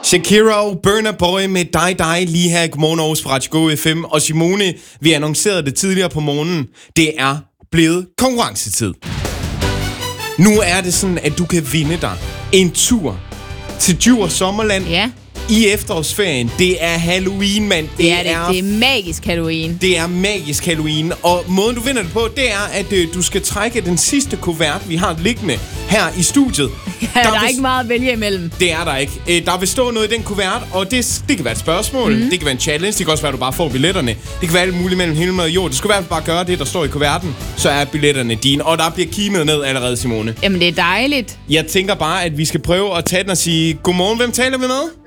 Shakira og Burna Boy med dig lige her i Godmorgen Aarhus på Radio Go FM. Og Simone, vi annoncerede det tidligere på morgenen. Det er blevet konkurrencetid. Nu er det sådan, at du kan vinde dig en tur til Djurs Sommerland. Ja. I efterårsferien. Det er Halloween, mand. Det er magisk Halloween. Det er magisk Halloween. Og måden, du vinder det på, det er, at du skal trække den sidste kuvert, vi har liggende her i studiet. Ja, der er ikke meget at vælge imellem. Det er der ikke. Der vil stå noget i den kuvert, og det kan være et spørgsmål. Det kan være en challenge. Det kan også være, at du bare får billetterne. Det kan være alt muligt mellem himmel og jord. Du skal i hvert fald bare gøre det, der står i kuverten. Så er billetterne dine. Og der bliver kimet ned allerede, Simone. Jamen, det er dejligt. Jeg tænker bare, at vi skal prøve at tage den og sige, godmorgen, hvem taler vi med?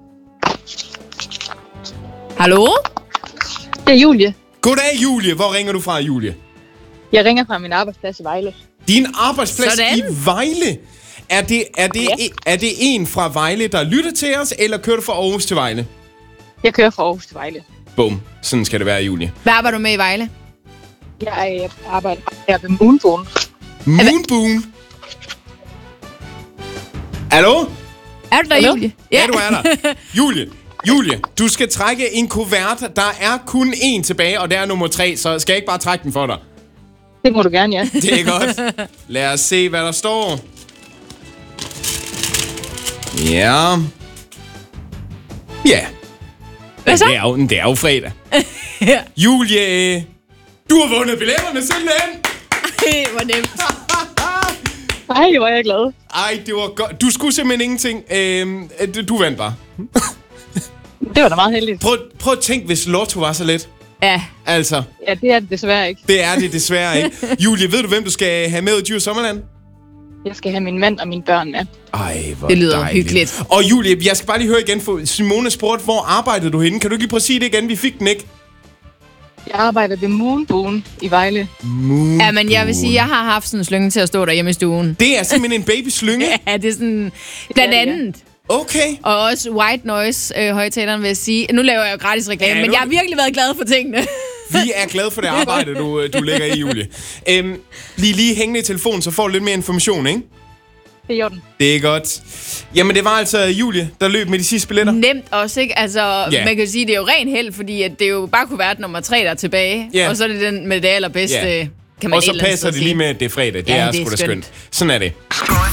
Hallo? Det er Julie. Goddag, Julie. Hvor ringer du fra, Julie? Jeg ringer fra min arbejdsplads i Vejle. Din arbejdsplads Sådan. i Vejle? Er det en fra Vejle, der lytter til os, eller kører du fra Aarhus til Vejle? Jeg kører fra Aarhus til Vejle. Bum. Sådan skal det være, Julie. Hvad arbejder du med i Vejle? Jeg arbejder her ved Moonboon. Moonboon? Hallo? Er du der, Hallo? Julie? Ja, du er der. Julie, du skal trække en kuvert. Der er kun én tilbage, og det er nummer 3, så skal jeg ikke bare trække den for dig? Det må du gerne, ja. Det er godt. Lad os se, hvad der står. Ja. Ja. Hvad så? Det er jo fredag. Ja. Julie, du har vundet billetterne simpelthen. Hvor nemt. Ej, hvor er jeg glad. Ej, det var godt. Du skulle simpelthen ingenting. Du vandt bare. Det var da meget heldigt. Prøv at tænke, hvis Lotto var så let. Ja. Altså, Ja, det er det desværre ikke. det er det desværre ikke. Julie, ved du, hvem du skal have med i Djurs Sommerland? Jeg skal have min mand og mine børn med. Ej, hvor Det lyder dejligt. hyggeligt. Og Julie, jeg skal bare lige høre igen, for Simone spurgte, hvor arbejdede du henne? Kan du ikke lige prøve at sige det igen? Vi fik den ikke. Jeg arbejder ved Moonboon i Vejle. Ja, men jeg vil sige, jeg har haft sådan en slynge til at stå derhjemme i stuen. Det er simpelthen en babyslynge? Ja, det er sådan blandt andet. Okay. Og også white noise højtaleren vil jeg sige. Nu laver jeg jo gratis reklame, Ja, men nu- jeg har virkelig været glad for tingene. Vi er glade for det arbejde, du lægger i, Julie. Lige hængende i telefonen, så får du lidt mere information, ikke? Det er i orden. Det er godt. Jamen, det var altså Julie, der løb med de sidste billetter. Nemt også, ikke? Altså, Ja. man kan sige, det er jo ren held, fordi at det jo bare kunne være nummer 3, der er tilbage. Ja. Og så er det den med det allerbedste, Ja. kan man Og så et eller andet passer sted det lige sige. med, at det er fredag. Det Ja, er det er sgu da skønt. skønt. Sådan er det.